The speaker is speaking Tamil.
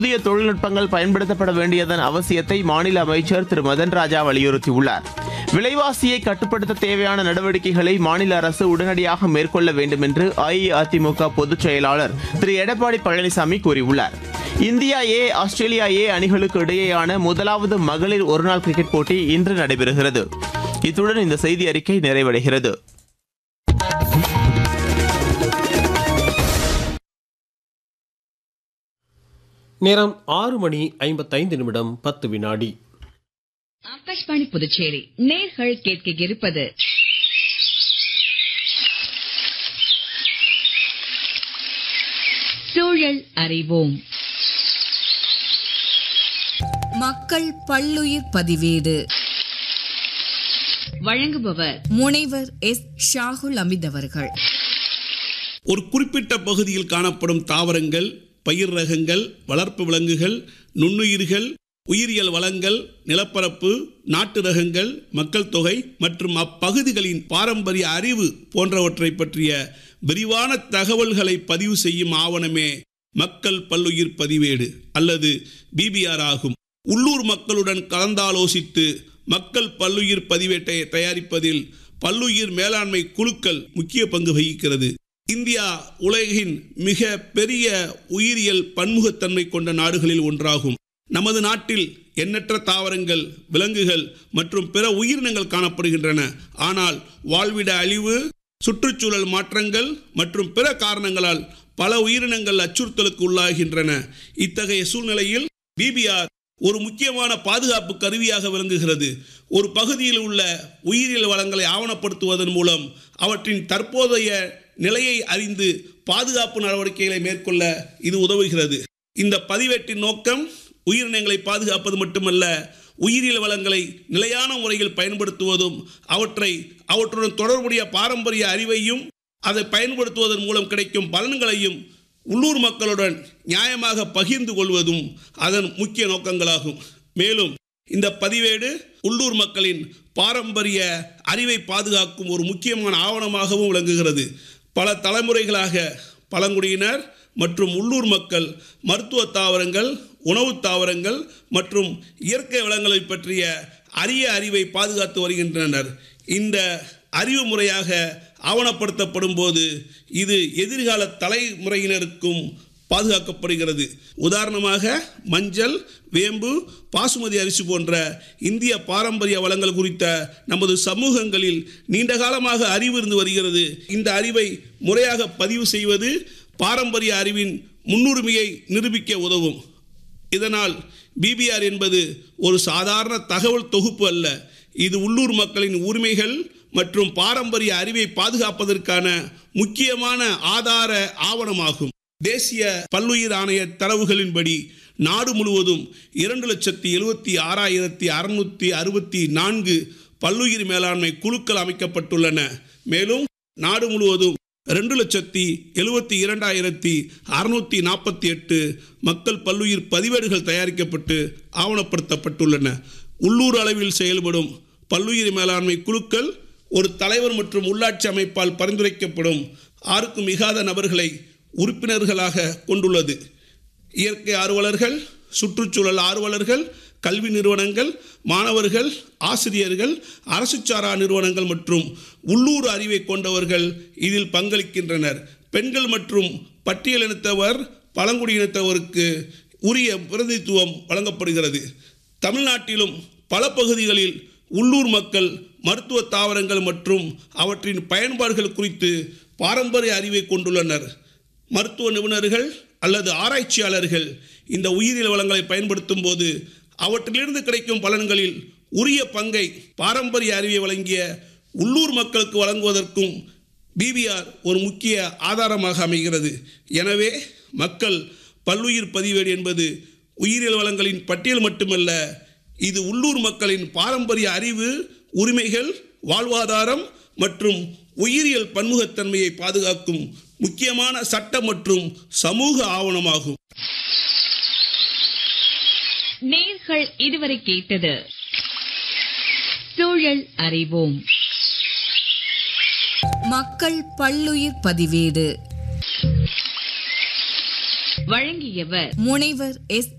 புதிய தொழில்நுட்பங்கள் பயன்படுத்தப்பட வேண்டியதன் அவசியத்தை மாநில அமைச்சர் திரு மதன் ராஜா வலியுறுத்தியுள்ளார். விலைவாசியை கட்டுப்படுத்த தேவையான நடவடிக்கைகளை மாநில அரசு உடனடியாக மேற்கொள்ள வேண்டும் என்று அஇஅதிமுக பொதுச் செயலாளர் திரு எடப்பாடி பழனிசாமி கூறியுள்ளார். இந்தியா ஏ ஆஸ்திரேலியா ஏ அணிகளுக்கு இடையேயான முதலாவது மகளிர் ஒருநாள் கிரிக்கெட் போட்டி இன்று நடைபெறுகிறது. இத்துடன் இந்த செய்தி அறிக்கை நிறைவடைகிறது. நேரம் 6:55 ஆகாஷ்வாணி புதுச்சேரி நேர்கள் கேட்க இருப்பது சூழல் அறிவோம். மக்கள் பல்லுயிர் பதிவேடு வழங்குபவர் முனைவர் எஸ். ஷாகுல் அமித் அவர்கள். ஒரு குறிப்பிட்ட பகுதியில் காணப்படும் தாவரங்கள், பயிர் ரகங்கள், வளர்ப்பு விலங்குகள், நுண்ணுயிர்கள், உயிரியல் வளங்கள், நிலப்பரப்பு, நாட்டு ரகங்கள், மக்கள் தொகை மற்றும் அப்பகுதிகளின் பாரம்பரிய அறிவு போன்றவற்றை பற்றிய விரிவான தகவல்களை பதிவு செய்யும் ஆவணமே மக்கள் பல்லுயிர் பதிவேடு அல்லது பிபிஆர் ஆகும். உள்ளூர் மக்களுடன் கலந்தாலோசித்து மக்கள் பல்லுயிர் பதிவேட்டை தயாரிப்பதில் பல்லுயிர் மேலாண்மை குழுக்கள் முக்கிய பங்கு வகிக்கிறது. இந்தியா உலகின் மிக பெரிய உயிரியல் பன்முகத்தன்மை கொண்ட நாடுகளில் ஒன்றாகும். நமது நாட்டில் எண்ணற்ற தாவரங்கள், விலங்குகள் மற்றும் பிற உயிரினங்கள் காணப்படுகின்றன. ஆனால் வாழ்விட அழிவு, சுற்றுச்சூழல் மாற்றங்கள் மற்றும் பிற காரணங்களால் பல உயிரினங்கள் அச்சுறுத்தலுக்கு உள்ளாகின்றன. இத்தகைய சூழ்நிலையில் பிபிஆர் ஒரு முக்கியமான பாதுகாப்பு கருவியாக விளங்குகிறது. ஒரு பகுதியில் உள்ள உயிரியல் வளங்களை ஆவணப்படுத்துவதன் மூலம் அவற்றின் தற்போதைய நிலையை அறிந்து பாதுகாப்பு நடவடிக்கைகளை மேற்கொள்ள இது உதவுகிறது. இந்த பதிவேட்டின் நோக்கம் உயிரினங்களை பாதுகாப்பது மட்டுமல்ல, உயிரியல் வளங்களை நிலையான முறையில் பயன்படுத்துவதும் அவற்றுடன் தொடர்புடைய பாரம்பரிய அறிவையும் அதை பயன்படுத்துவதன் மூலம் கிடைக்கும் பலன்களையும் உள்ளூர் மக்களுடன் நியாயமாக பகிர்ந்து கொள்வதும் அதன் முக்கிய நோக்கங்களாகும். மேலும் இந்த பதிவேடு உள்ளூர் மக்களின் பாரம்பரிய அறிவை பாதுகாக்கும் ஒரு முக்கியமான ஆவணமாகவும் விளங்குகிறது. பல தலைமுறைகளாக பழங்குடியினர் மற்றும் உள்ளூர் மக்கள் மருத்துவ தாவரங்கள், உணவு தாவரங்கள் மற்றும் இயற்கை வளங்களை பற்றிய அரிய அறிவை பாதுகாத்து வருகின்றனர். இந்த அறிவு முறையாக ஆவணப்படுத்தப்படும் போது இது எதிர்கால தலைமுறையினருக்கும் பாதுகாக்கப்படுகிறது. உதாரணமாக மஞ்சள், வேம்பு, பாசுமதி அரிசி போன்ற இந்திய பாரம்பரிய வளங்கள் குறித்த நமது சமூகங்களில் நீண்ட காலமாக அறிவு இருந்து வருகிறது. இந்த அறிவை முறையாக பதிவு செய்வது பாரம்பரிய அறிவின் முன்னுரிமையை நிரூபிக்க உதவும். இதனால் பிபிஆர் என்பது ஒரு சாதாரண தகவல் தொகுப்பு அல்ல, இது உள்ளூர் மக்களின் உரிமைகள் மற்றும் பாரம்பரிய அறிவை பாதுகாப்பதற்கான முக்கியமான ஆதார ஆவணமாகும். தேசிய பல்லுயிர் ஆணைய தரவுகளின்படி நாடு முழுவதும் 2,76,664 பல்லுயிர் மேலாண்மை குழுக்கள் அமைக்கப்பட்டுள்ளன. மேலும் நாடு முழுவதும் 2,72,648 மக்கள் பல்லுயிர் பதிவேடுகள் தயாரிக்கப்பட்டு ஆவணப்படுத்தப்பட்டுள்ளன. உள்ளூர் அளவில் செயல்படும் பல்லுயிர் மேலாண்மை குழுக்கள் ஒரு தலைவர் மற்றும் உள்ளாட்சி அமைப்பால் பரிந்துரைக்கப்படும் 6க்கும் மிகாத நபர்களை உறுப்பினர்களாக கொண்டுள்ளது. இயற்கை ஆர்வலர்கள், சுற்றுச்சூழல் ஆர்வலர்கள், கல்வி நிறுவனங்கள், மாணவர்கள், ஆசிரியர்கள், அரசு சாரா நிறுவனங்கள் மற்றும் உள்ளூர் அறிவை கொண்டவர்கள் இதில் பங்களிக்கின்றனர். பெண்கள் மற்றும் பட்டியலினத்தவர், பழங்குடியினத்தவருக்கு உரிய பிரதிநிதித்துவம் வழங்கப்படுகிறது. தமிழ்நாட்டிலும் பல பகுதிகளில் உள்ளூர் மக்கள் மருத்துவ தாவரங்கள் மற்றும் அவற்றின் பயன்பாடுகள் குறித்து பாரம்பரிய அறிவை கொண்டுள்ளனர். மருத்துவ நிபுணர்கள் அல்லது ஆராய்ச்சியாளர்கள் இந்த உயிரியல் வளங்களை பயன்படுத்தும் போது அவற்றிலிருந்து கிடைக்கும் பலன்களில் உரிய பங்கை பாரம்பரிய அறிவை வழங்கிய உள்ளூர் மக்களுக்கு வழங்குவதற்கும் பிபிஆர் ஒரு முக்கிய ஆதாரமாக அமைகிறது. எனவே மக்கள் பல்லுயிர் பதிவேடு என்பது உயிரியல் வளங்களின் பட்டியல் மட்டுமல்ல, இது உள்ளூர் மக்களின் பாரம்பரிய அறிவு, உரிமைகள், வாழ்வாதாரம் மற்றும் உயிரியல் பன்முகத்தன்மையை பாதுகாக்கும் முக்கியமான சட்ட மற்றும் சமூக ஆவணமாகும். நேர்கள் இதுவரை கேட்டது சூழல் அறிவோம். மக்கள் பல்லுயிர் பதிவேடு வழங்கியவர் முனைவர் எஸ்